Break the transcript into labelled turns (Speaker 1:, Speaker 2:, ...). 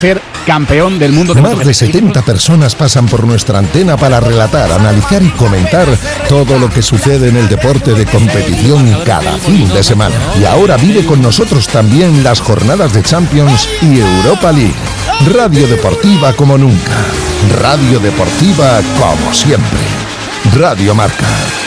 Speaker 1: ser campeón del mundo de
Speaker 2: Más de 70 personas pasan por nuestra antena para relatar, analizar y comentar todo lo que sucede en el deporte de competición cada fin de semana. Y ahora vive con nosotros también las jornadas de Champions y Europa League. Radio Deportiva como nunca. Radio Deportiva como siempre. Radio Marca.